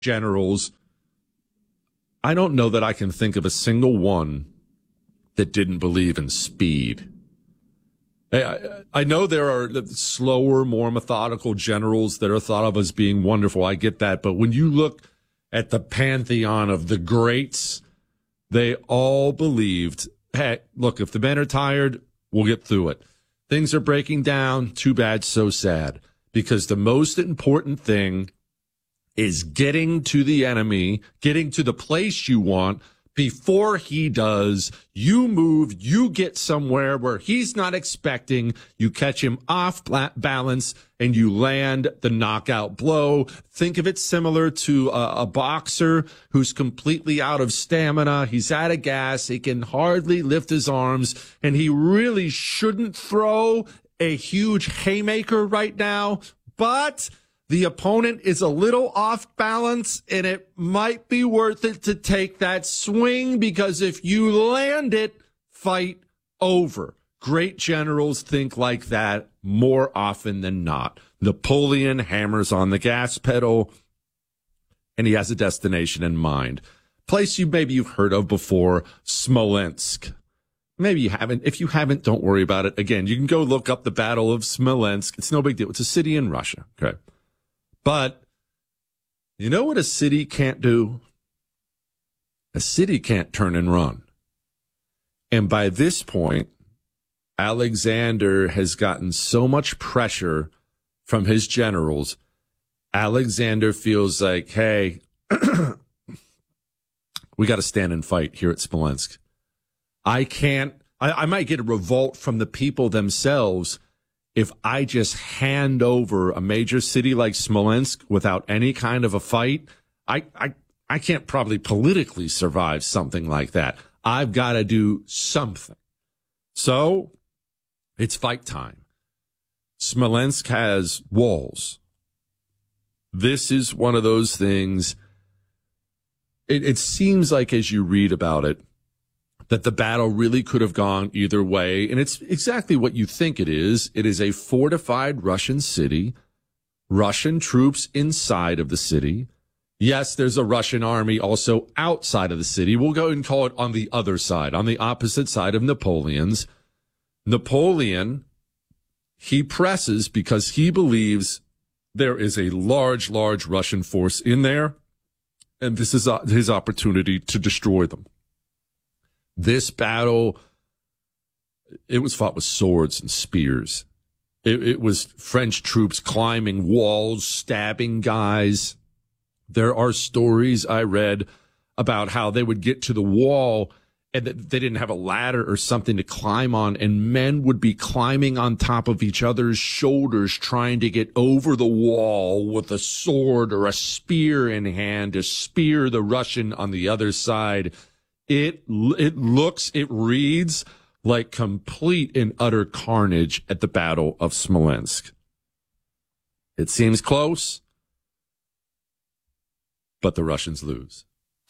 generals, I don't know that I can think of a single one that didn't believe in speed. I know there are slower, more methodical generals that are thought of as being wonderful. I get that. But when you look at the pantheon of the greats, they all believed, hey, look, if the men are tired, we'll get through it. Things are breaking down. Too bad, so sad. Because the most important thing is getting to the enemy, getting to the place you want before he does. You move, you get somewhere where he's not expecting, you catch him off balance, and you land the knockout blow. Think of it similar to a boxer who's completely out of stamina. He's out of gas. He can hardly lift his arms, and he really shouldn't throw a huge haymaker right now, but the opponent is a little off balance, and it might be worth it to take that swing, because if you land it, fight over. Great generals think like that more often than not. Napoleon hammers on the gas pedal, and he has a destination in mind. Place maybe you've heard of before, Smolensk. Maybe you haven't. If you haven't, don't worry about it. Again, you can go look up the Battle of Smolensk. It's no big deal. It's a city in Russia. Okay. But you know what a city can't do? A city can't turn and run. And by this point, Alexander has gotten so much pressure from his generals. Alexander feels like, hey, we got to stand and fight here at Smolensk. I might get a revolt from the people themselves if I just hand over a major city like Smolensk without any kind of a fight. I can't probably politically survive something like that. I've got to do something. So it's fight time. Smolensk has walls. This is one of those things. It seems like, as you read about it, that the battle really could have gone either way. And it's exactly what you think it is. It is a fortified Russian city, Russian troops inside of the city. Yes, there's a Russian army also outside of the city. We'll go and call it on the other side, on the opposite side of Napoleon's. Napoleon, he presses because he believes there is a large Russian force in there, and this is his opportunity to destroy them. This battle, it was fought with swords and spears. It was French troops climbing walls, stabbing guys. There are stories I read about how they would get to the wall and that they didn't have a ladder or something to climb on, and men would be climbing on top of each other's shoulders trying to get over the wall with a sword or a spear in hand to spear the Russian on the other side. It reads like complete and utter carnage at the Battle of Smolensk. It seems close, but the Russians lose.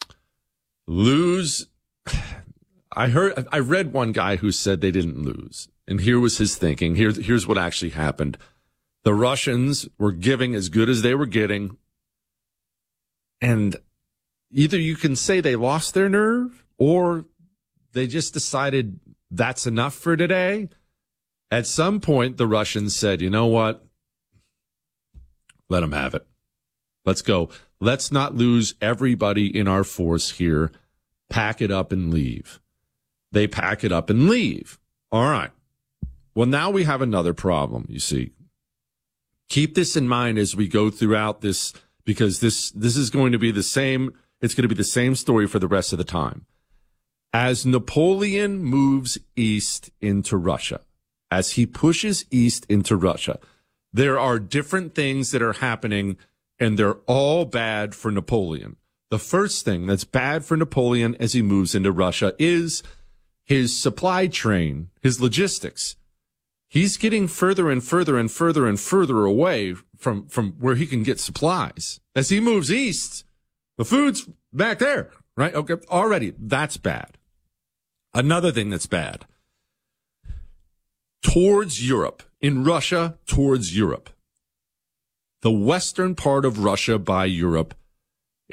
I read one guy who said they didn't lose, and here was his thinking. Here's what actually happened. The Russians were giving as good as they were getting, and either you can say they lost their nerve, or they just decided that's enough for today. At some point, the Russians said, you know what? Let them have it. Let's go. Let's not lose everybody in our force here. Pack it up and leave. They pack it up and leave. All right. Well, now we have another problem, you see. Keep this in mind as we go throughout this, because this is going to be the same. It's going to be the same story for the rest of the time. As Napoleon moves east into Russia, as he pushes east into Russia, there are different things that are happening, and they're all bad for Napoleon. The first thing that's bad for Napoleon as he moves into Russia is his supply chain, his logistics. He's getting further and further and further and further away from where he can get supplies. As he moves east, the food's back there, right? Okay, already, that's bad. Another thing that's bad, towards Europe, in Russia, towards Europe, the western part of Russia by Europe